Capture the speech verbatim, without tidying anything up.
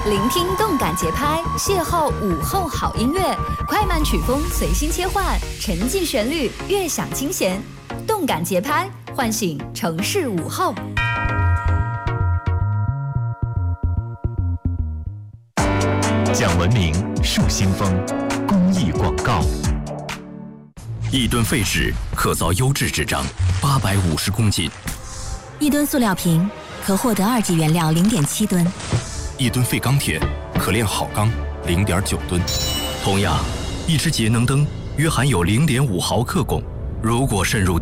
聆听动感节拍，邂逅午后好音乐，快慢曲风随心切换，沉寂旋律，悦享清闲。动感节拍，唤醒城市午后。 讲文明，树新风，公益广告。 一吨废纸可造优质纸张八百五十公斤， 一吨塑料瓶可获得二级原料零点七吨， 一吨废钢铁可炼好钢零点九吨。同样，一只节能灯约含有零点五毫克汞，如果渗入